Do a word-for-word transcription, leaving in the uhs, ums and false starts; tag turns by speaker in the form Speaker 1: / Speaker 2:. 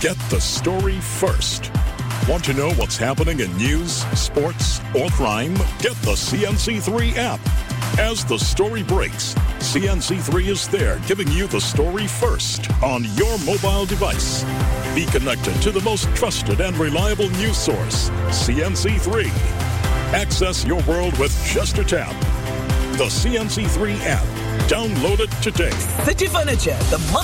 Speaker 1: Get the story first. Want to know what's happening in news, sports, or crime? Get the C N C three app. As the story breaks, C N C three is there giving you the story first on your mobile device. Be connected to the most trusted and reliable news source, C N C three. Access your world with just a tap. The C N C three app. Download it today.
Speaker 2: City Furniture, the